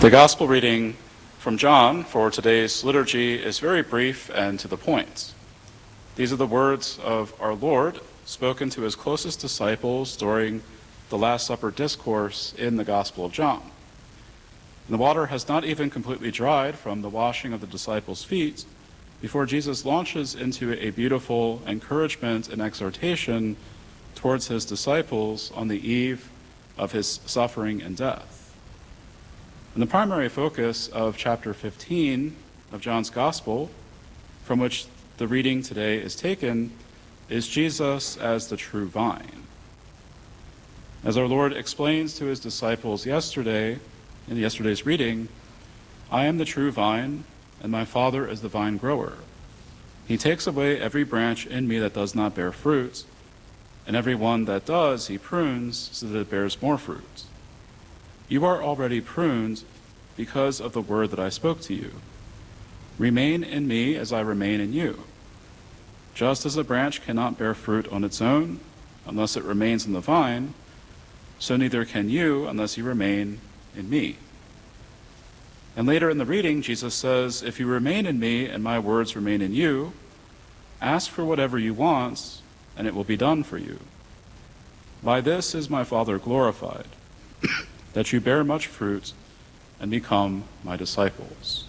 The Gospel reading from John for today's liturgy is very brief and to the point. These are the words of our Lord spoken to his closest disciples during the Last Supper discourse in the Gospel of John. And the water has not even completely dried from the washing of the disciples' feet before Jesus launches into a beautiful encouragement and exhortation towards his disciples on the eve of his suffering and death. And the primary focus of chapter 15 of John's Gospel, from which the reading today is taken, is Jesus as the true vine. As our Lord explains to his disciples yesterday, in yesterday's reading, I am the true vine, and my Father is the vine grower. He takes away every branch in me that does not bear fruit, and every one that does he prunes so that it bears more fruit. You are already pruned because of the word that I spoke to you. Remain in me as I remain in you. Just as a branch cannot bear fruit on its own unless it remains in the vine, so neither can you unless you remain in me. And later in the reading, Jesus says, if you remain in me and my words remain in you, ask for whatever you want, and it will be done for you. By this is my Father glorified, that you bear much fruit and become my disciples.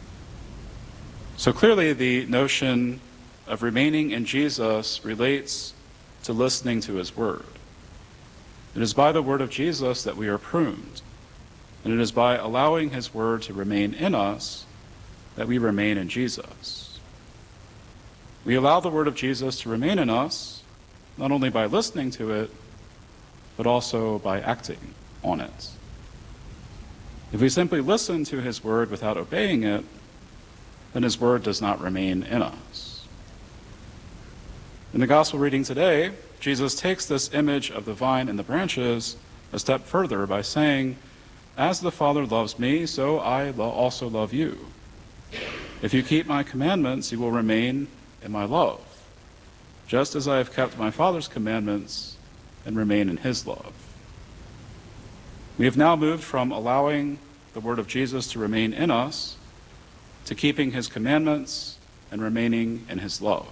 So clearly the notion of remaining in Jesus relates to listening to his word. It is by the word of Jesus that we are pruned, and it is by allowing his word to remain in us that we remain in Jesus. We allow the word of Jesus to remain in us, not only by listening to it, but also by acting on it. If we simply listen to his word without obeying it, then his word does not remain in us. In the gospel reading today, Jesus takes this image of the vine and the branches a step further by saying, as the Father loves me, so I also love you. If you keep my commandments, you will remain in my love, just as I have kept my Father's commandments and remain in his love. We have now moved from allowing the word of Jesus to remain in us to keeping his commandments and remaining in his love.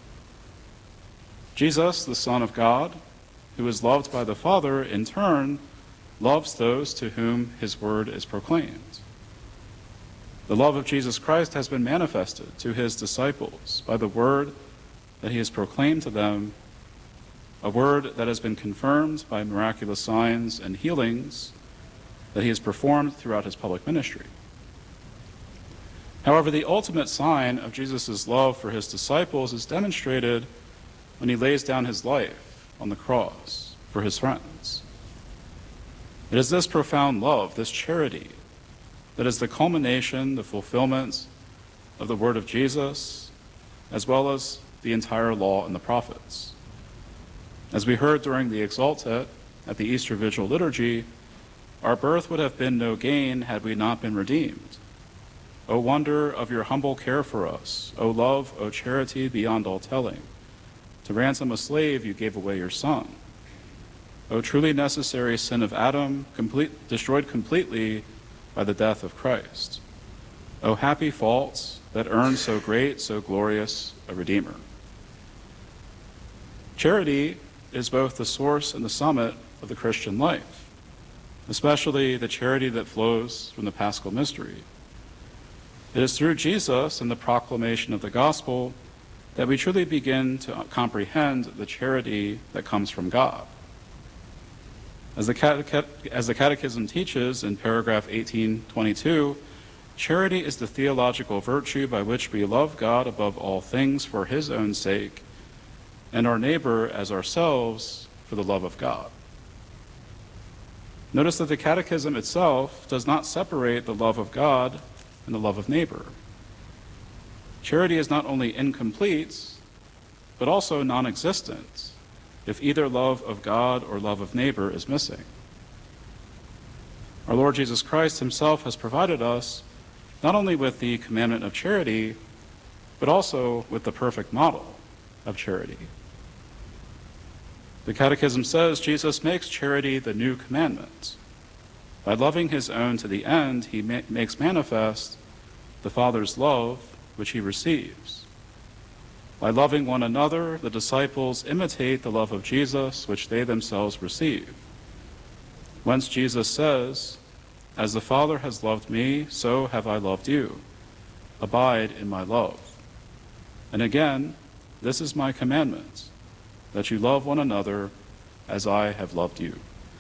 Jesus, the Son of God, who is loved by the Father, in turn, loves those to whom his word is proclaimed. The love of Jesus Christ has been manifested to his disciples by the word that he has proclaimed to them, a word that has been confirmed by miraculous signs and healings that he has performed throughout his public ministry. However, the ultimate sign of Jesus' love for his disciples is demonstrated when he lays down his life on the cross for his friends. It is this profound love, this charity, that is the culmination, the fulfillment of the word of Jesus, as well as the entire law and the prophets. As we heard during the Exultet at the Easter Vigil liturgy, our birth would have been no gain had we not been redeemed. O wonder of your humble care for us, O love, O charity beyond all telling. To ransom a slave you gave away your son. O truly necessary sin of Adam, destroyed completely by the death of Christ. O happy fault that earned so great, so glorious a Redeemer. Charity is both the source and the summit of the Christian life, especially the charity that flows from the Paschal mystery. It is through Jesus and the proclamation of the gospel that we truly begin to comprehend the charity that comes from God. As the Catechism teaches in paragraph 1822, charity is the theological virtue by which we love God above all things for his own sake, and our neighbor as ourselves for the love of God. Notice that the Catechism itself does not separate the love of God and the love of neighbor. Charity is not only incomplete, but also non-existent if either love of God or love of neighbor is missing. Our Lord Jesus Christ himself has provided us not only with the commandment of charity, but also with the perfect model of charity. The Catechism says Jesus makes charity the new commandment. By loving his own to the end, he makes manifest the Father's love which he receives. By loving one another, the disciples imitate the love of Jesus which they themselves receive. Whence Jesus says, "As the Father has loved me, so have I loved you. Abide in my love." And again, "This is my commandment, that you love one another as I have loved you."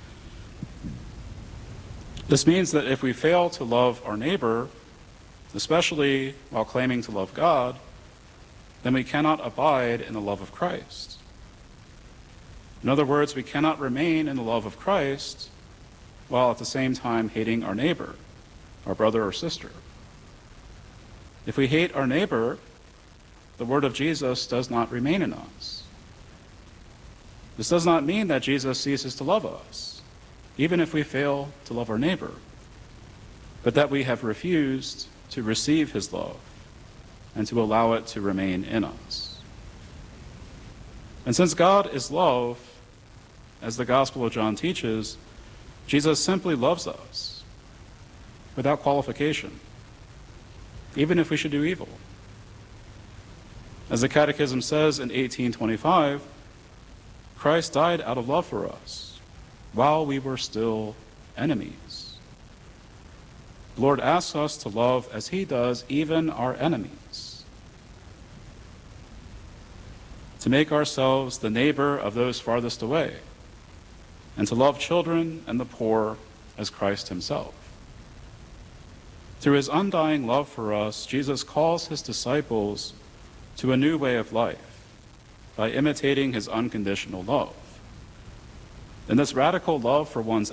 This means that if we fail to love our neighbor, especially while claiming to love God, then we cannot abide in the love of Christ. In other words, we cannot remain in the love of Christ while at the same time hating our neighbor, our brother or sister. If we hate our neighbor, the word of Jesus does not remain in us. This does not mean that Jesus ceases to love us, even if we fail to love our neighbor, but that we have refused to receive his love and to allow it to remain in us. And since God is love, as the Gospel of John teaches, Jesus simply loves us without qualification, even if we should do evil. As the Catechism says in 1825, Christ died out of love for us while we were still enemies. The Lord asks us to love as he does even our enemies, to make ourselves the neighbor of those farthest away, and to love children and the poor as Christ himself. Through his undying love for us, Jesus calls his disciples to a new way of life by imitating his unconditional love. And this radical love for one's